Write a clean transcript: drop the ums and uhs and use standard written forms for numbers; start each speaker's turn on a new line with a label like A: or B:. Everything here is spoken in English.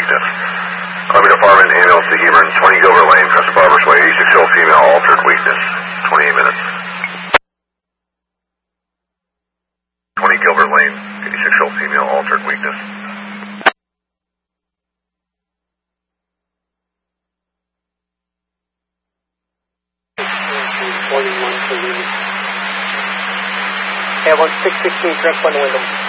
A: weakness. Columbia Department, ambulance to Hebron, 20 Gilbert Lane, Crescent Barbers Way, 86-year-old female, altered weakness, 28 minutes. 20 Gilbert Lane, 86-year-old female, altered weakness.
B: Yeah, 1616, correct on the window.